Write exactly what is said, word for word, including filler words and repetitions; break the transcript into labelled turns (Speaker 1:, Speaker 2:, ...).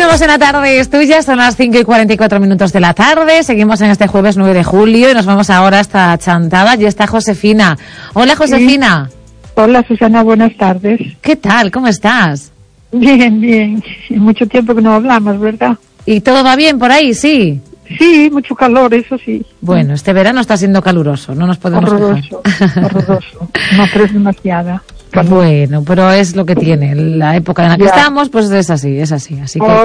Speaker 1: Estamos en la tarde tuya, son las cinco y cuarenta y cuatro minutos de la tarde. Seguimos en este jueves nueve de julio y nos vamos ahora hasta Chantada. Y está Josefina. Hola, Josefina.
Speaker 2: Sí. Hola, Susana, buenas tardes.
Speaker 1: ¿Qué tal? ¿Cómo estás?
Speaker 2: Bien, bien. Mucho tiempo que no hablamos, ¿verdad?
Speaker 1: ¿Y todo va bien por ahí? Sí.
Speaker 2: Sí, mucho calor, eso sí.
Speaker 1: Bueno, este verano está siendo caluroso, no nos podemos
Speaker 2: horroroso,
Speaker 1: quejar.
Speaker 2: Horroroso, no, pero es demasiada.
Speaker 1: Bueno, pero es lo que tiene. La época en la que
Speaker 2: ya.
Speaker 1: estamos, pues es así, es así. Así que...